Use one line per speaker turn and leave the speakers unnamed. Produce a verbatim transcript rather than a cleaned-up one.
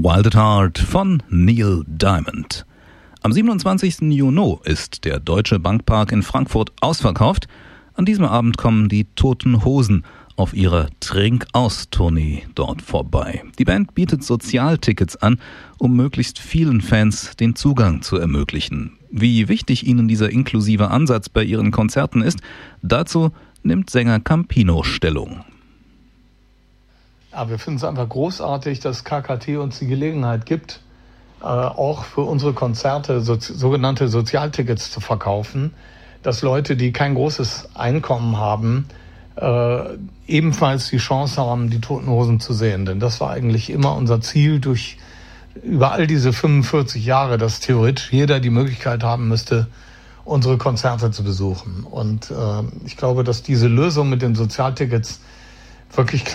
Wild at Heart von Neil Diamond. Am siebenundzwanzigsten Juni ist der Deutsche Bankpark in Frankfurt ausverkauft. An diesem Abend kommen die Toten Hosen auf ihrer Trink-Aus-Tournee dort vorbei. Die Band bietet Sozialtickets an, um möglichst vielen Fans den Zugang zu ermöglichen. Wie wichtig ihnen dieser inklusive Ansatz bei ihren Konzerten ist, dazu nimmt Sänger Campino Stellung.
Ja, wir finden es einfach großartig, dass K K T uns die Gelegenheit gibt, äh, auch für unsere Konzerte so, sogenannte Sozialtickets zu verkaufen, dass Leute, die kein großes Einkommen haben, äh, ebenfalls die Chance haben, die Toten Hosen zu sehen. Denn das war eigentlich immer unser Ziel durch über all diese fünfundvierzig Jahre, dass theoretisch jeder die Möglichkeit haben müsste, unsere Konzerte zu besuchen. Und äh, ich glaube, dass diese Lösung mit den Sozialtickets wirklich